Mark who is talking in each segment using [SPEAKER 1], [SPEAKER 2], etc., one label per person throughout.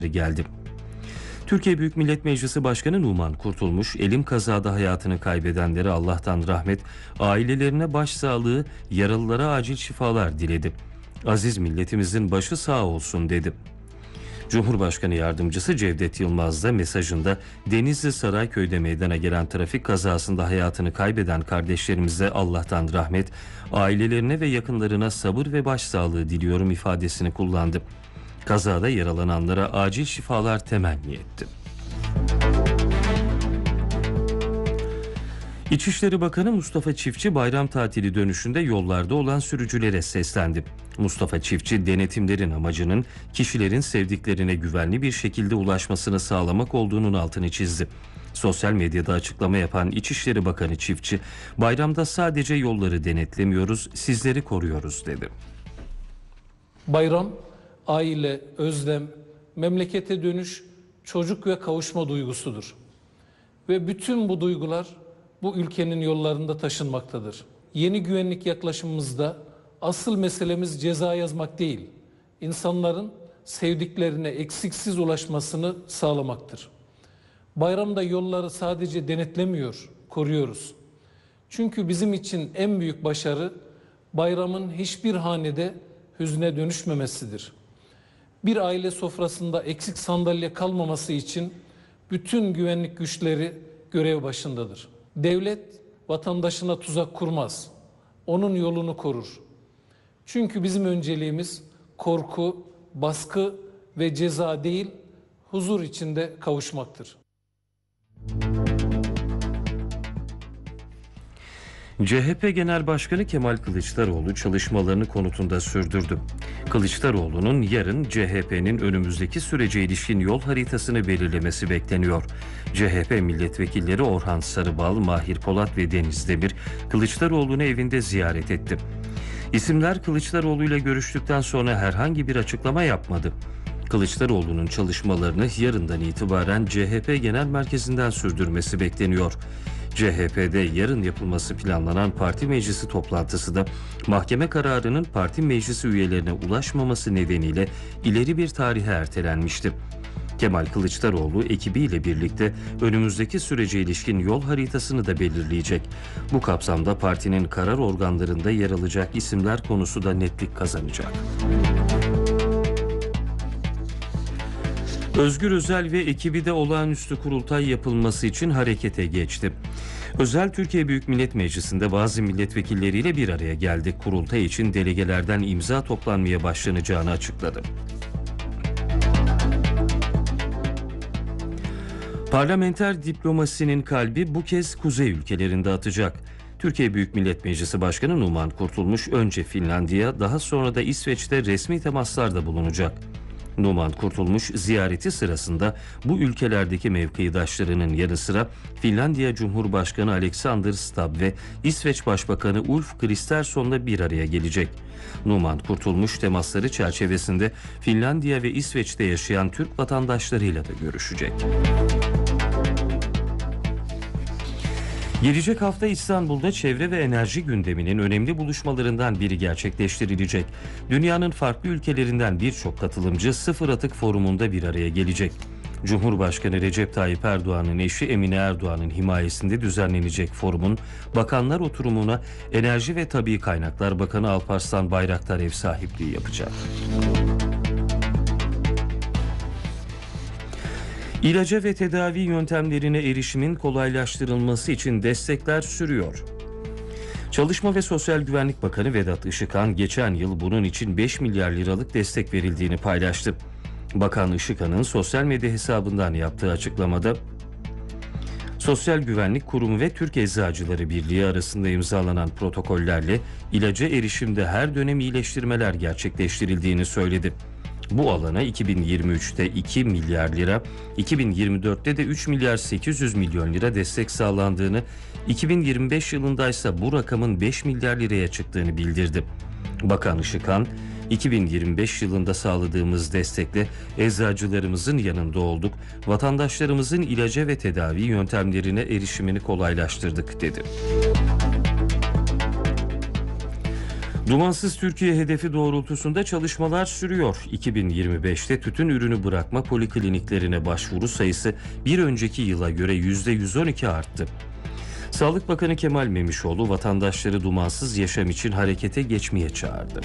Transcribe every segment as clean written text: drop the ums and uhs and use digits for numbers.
[SPEAKER 1] geldi. Türkiye Büyük Millet Meclisi Başkanı Numan Kurtulmuş, elim kazada hayatını kaybedenlere Allah'tan rahmet, ailelerine başsağlığı, yaralılara acil şifalar diledi. Aziz milletimizin başı sağ olsun dedi. Cumhurbaşkanı Yardımcısı Cevdet Yılmaz da mesajında Denizli Sarayköy'de meydana gelen trafik kazasında hayatını kaybeden kardeşlerimize Allah'tan rahmet, ailelerine ve yakınlarına sabır ve başsağlığı diliyorum ifadesini kullandı. Kazada yaralananlara acil şifalar temenni etti. İçişleri Bakanı Mustafa Çiftçi bayram tatili dönüşünde yollarda olan sürücülere seslendi. Mustafa Çiftçi, denetimlerin amacının kişilerin sevdiklerine güvenli bir şekilde ulaşmasını sağlamak olduğunun altını çizdi. Sosyal medyada açıklama yapan İçişleri Bakanı Çiftçi, bayramda sadece yolları denetlemiyoruz, sizleri koruyoruz dedi.
[SPEAKER 2] Bayram, aile, özlem, memlekete dönüş, çocuk ve kavuşma duygusudur. Ve bütün bu duygular bu ülkenin yollarında taşınmaktadır. Yeni güvenlik yaklaşımımızda asıl meselemiz ceza yazmak değil, insanların sevdiklerine eksiksiz ulaşmasını sağlamaktır. Bayramda yolları sadece denetlemiyor, koruyoruz. Çünkü bizim için en büyük başarı bayramın hiçbir hanede hüzne dönüşmemesidir. Bir aile sofrasında eksik sandalye kalmaması için bütün güvenlik güçleri görev başındadır. Devlet vatandaşına tuzak kurmaz. Onun yolunu korur. Çünkü bizim önceliğimiz korku, baskı ve ceza değil, huzur içinde kavuşmaktır.
[SPEAKER 1] CHP Genel Başkanı Kemal Kılıçdaroğlu çalışmalarını konutunda sürdürdü. Kılıçdaroğlu'nun yarın CHP'nin önümüzdeki sürece ilişkin yol haritasını belirlemesi bekleniyor. CHP milletvekilleri Orhan Sarıbal, Mahir Polat ve Deniz Demir, Kılıçdaroğlu'nu evinde ziyaret etti. İsimler Kılıçdaroğlu ile görüştükten sonra herhangi bir açıklama yapmadı. Kılıçdaroğlu'nun çalışmalarını yarından itibaren CHP Genel Merkezi'nden sürdürmesi bekleniyor. CHP'de yarın yapılması planlanan parti meclisi toplantısı da mahkeme kararının parti meclisi üyelerine ulaşmaması nedeniyle ileri bir tarihe ertelenmişti. Kemal Kılıçdaroğlu ekibiyle birlikte önümüzdeki sürece ilişkin yol haritasını da belirleyecek. Bu kapsamda partinin karar organlarında yer alacak isimler konusu da netlik kazanacak. Özgür Özel ve ekibi de olağanüstü kurultay yapılması için harekete geçti. Özel Türkiye Büyük Millet Meclisi'nde bazı milletvekilleriyle bir araya geldi. Kurultay için delegelerden imza toplanmaya başlanacağını açıkladı. Parlamenter diplomasinin kalbi bu kez kuzey ülkelerinde atacak. Türkiye Büyük Millet Meclisi Başkanı Numan Kurtulmuş önce Finlandiya, daha sonra da İsveç'te resmi temaslarda bulunacak. Numan Kurtulmuş ziyareti sırasında bu ülkelerdeki mevkidaşlarının yanı sıra Finlandiya Cumhurbaşkanı Alexander Stubb ve İsveç Başbakanı Ulf Kristersson'la bir araya gelecek. Numan Kurtulmuş temasları çerçevesinde Finlandiya ve İsveç'te yaşayan Türk vatandaşlarıyla da görüşecek. Gelecek hafta İstanbul'da çevre ve enerji gündeminin önemli buluşmalarından biri gerçekleştirilecek. Dünyanın farklı ülkelerinden birçok katılımcı Sıfır Atık Forumu'nda bir araya gelecek. Cumhurbaşkanı Recep Tayyip Erdoğan'ın eşi Emine Erdoğan'ın himayesinde düzenlenecek forumun bakanlar oturumuna Enerji ve Tabii Kaynaklar Bakanı Alparslan Bayraktar ev sahipliği yapacak. İlaca ve tedavi yöntemlerine erişimin kolaylaştırılması için destekler sürüyor. Çalışma ve Sosyal Güvenlik Bakanı Vedat Işıkhan geçen yıl bunun için 5 milyar liralık destek verildiğini paylaştı. Bakan Işıkhan'ın sosyal medya hesabından yaptığı açıklamada, Sosyal Güvenlik Kurumu ve Türk Eczacıları Birliği arasında imzalanan protokollerle ilaca erişimde her dönem iyileştirmeler gerçekleştirildiğini söyledi. Bu alana 2023'te 2 milyar lira, 2024'te de 3 milyar 800 milyon lira destek sağlandığını, 2025 yılında ise bu rakamın 5 milyar liraya çıktığını bildirdi. Bakan Işıkhan, 2025 yılında sağladığımız destekle eczacılarımızın yanında olduk, vatandaşlarımızın ilaca ve tedavi yöntemlerine erişimini kolaylaştırdık dedi. Dumansız Türkiye hedefi doğrultusunda çalışmalar sürüyor. 2025'te tütün ürünü bırakma polikliniklerine başvuru sayısı bir önceki yıla göre %112 arttı. Sağlık Bakanı Kemal Memişoğlu vatandaşları dumansız yaşam için harekete geçmeye çağırdı.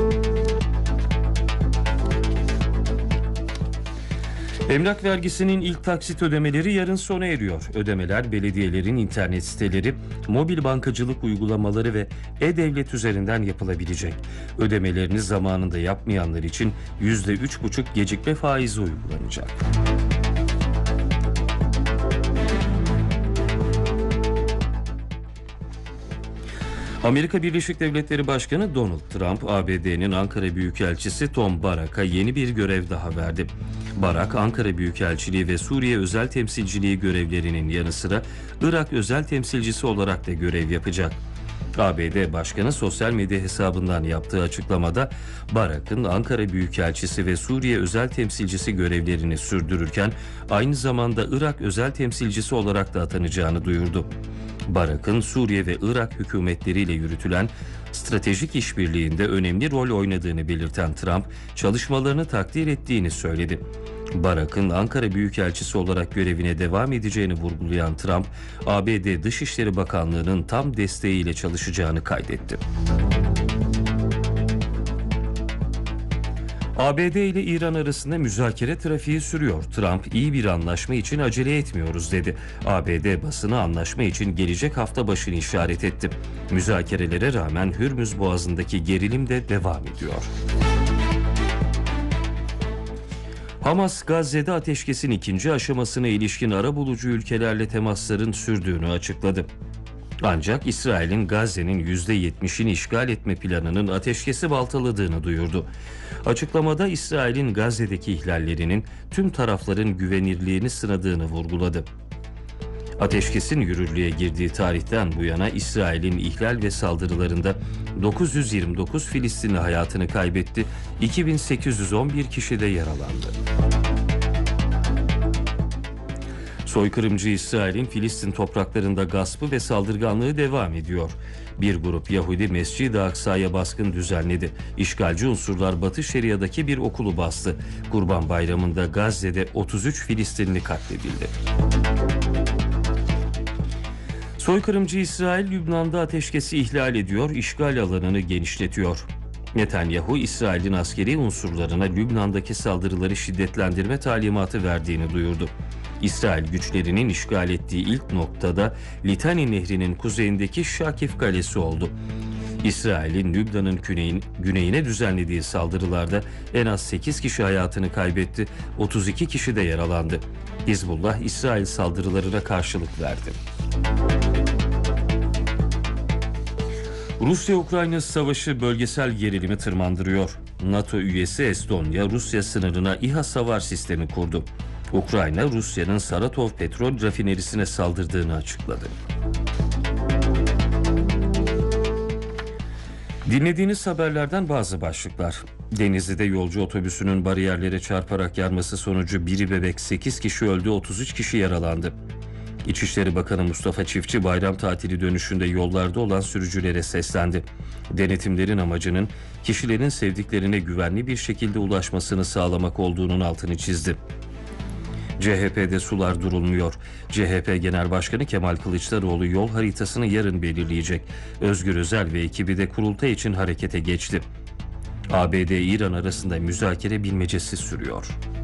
[SPEAKER 1] Emlak vergisinin ilk taksit ödemeleri yarın sona eriyor. Ödemeler belediyelerin internet siteleri, mobil bankacılık uygulamaları ve e-devlet üzerinden yapılabilecek. Ödemelerini zamanında yapmayanlar için %3,5 gecikme faizi uygulanacak. Amerika Birleşik Devletleri Başkanı Donald Trump, ABD'nin Ankara Büyükelçisi Tom Barak'a yeni bir görev daha verdi. Barak, Ankara Büyükelçiliği ve Suriye Özel Temsilciliği görevlerinin yanı sıra Irak Özel Temsilcisi olarak da görev yapacak. ABD Başkanı sosyal medya hesabından yaptığı açıklamada Barak'ın Ankara Büyükelçisi ve Suriye Özel Temsilcisi görevlerini sürdürürken aynı zamanda Irak Özel Temsilcisi olarak da atanacağını duyurdu. Barak'ın Suriye ve Irak hükümetleriyle yürütülen stratejik işbirliğinde önemli rol oynadığını belirten Trump, çalışmalarını takdir ettiğini söyledi. Barak'ın Ankara Büyükelçisi olarak görevine devam edeceğini vurgulayan Trump, ABD Dışişleri Bakanlığı'nın tam desteğiyle çalışacağını kaydetti. ABD ile İran arasında müzakere trafiği sürüyor. Trump, iyi bir anlaşma için acele etmiyoruz dedi. ABD basını anlaşma için gelecek hafta başını işaret etti. Müzakerelere rağmen Hürmüz Boğazı'ndaki gerilim de devam ediyor. Hamas, Gazze'de ateşkesin ikinci aşamasına ilişkin arabulucu ülkelerle temasların sürdüğünü açıkladı. Ancak İsrail'in Gazze'nin %70'ini işgal etme planının ateşkesi baltaladığını duyurdu. Açıklamada İsrail'in Gazze'deki ihlallerinin tüm tarafların güvenirliğini sınadığını vurguladı. Ateşkesin yürürlüğe girdiği tarihten bu yana İsrail'in ihlal ve saldırılarında 929 Filistinli hayatını kaybetti, 2811 kişi de yaralandı. Soykırımcı İsrail'in Filistin topraklarında gaspı ve saldırganlığı devam ediyor. Bir grup Yahudi Mescid-i Aksa'ya baskın düzenledi. İşgalci unsurlar Batı Şeria'daki bir okulu bastı. Kurban Bayramı'nda Gazze'de 33 Filistinli katledildi. Soykırımcı İsrail, Lübnan'da ateşkesi ihlal ediyor, işgal alanını genişletiyor. Netanyahu, İsrail'in askeri unsurlarına Lübnan'daki saldırıları şiddetlendirme talimatı verdiğini duyurdu. İsrail güçlerinin işgal ettiği ilk noktada Litani Nehri'nin kuzeyindeki Şakif Kalesi oldu. İsrail'in Lübnan'ın güneyine düzenlediği saldırılarda en az 8 kişi hayatını kaybetti, 32 kişi de yaralandı. Hizbullah, İsrail saldırılarına karşılık verdi. Rusya-Ukrayna savaşı bölgesel gerilimi tırmandırıyor. NATO üyesi Estonya, Rusya sınırına İHA savar sistemi kurdu. Ukrayna, Rusya'nın Saratov petrol rafinerisine saldırdığını açıkladı. Dinlediğiniz haberlerden bazı başlıklar. Denizli'de yolcu otobüsünün bariyerlere çarparak yarması sonucu biri bebek, 8 kişi öldü, 33 kişi yaralandı. İçişleri Bakanı Mustafa Çiftçi bayram tatili dönüşünde yollarda olan sürücülere seslendi. Denetimlerin amacının kişilerin sevdiklerine güvenli bir şekilde ulaşmasını sağlamak olduğunun altını çizdi. CHP'de sular durulmuyor. CHP Genel Başkanı Kemal Kılıçdaroğlu yol haritasını yarın belirleyecek. Özgür Özel ve ekibi de kurultay için harekete geçti. ABD-İran arasında müzakere bilmecesi sürüyor.